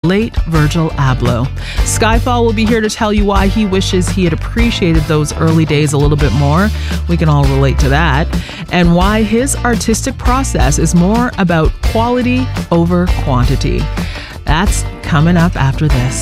late Virgil Abloh. Skyfall will be here to tell you why he wishes he had appreciated those early days a little bit more. We can all relate to that. And why his artistic process is more about quality over quantity. That's coming up after this.